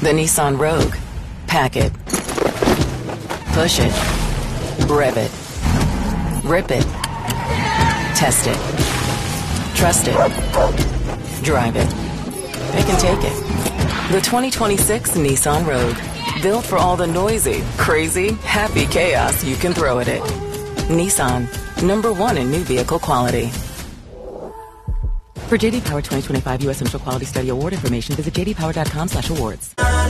The Nissan Rogue. Pack it. Push it. Rev it. Rip it. Test it. Trust it. Drive it. It can take it. The 2026 Nissan Rogue. Built for all the noisy, crazy, happy chaos you can throw at it. Nissan. #1 in new vehicle quality. For JD Power 2025 U.S. Central Quality Study Award information, visit jdpower.com/awards.